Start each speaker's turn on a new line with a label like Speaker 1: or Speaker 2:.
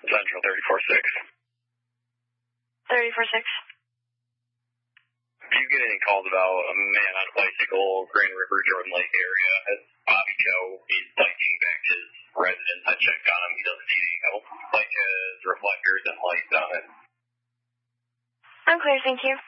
Speaker 1: Central 34-6.
Speaker 2: 34-6.
Speaker 1: Do you get any calls about a man on a bicycle, Grand River, Jordan Lake area? As Bobby Joe, he's biking back to his residence. I checked on him. He doesn't need any help. Bike has reflectors and lights on it.
Speaker 2: I'm clear, thank you.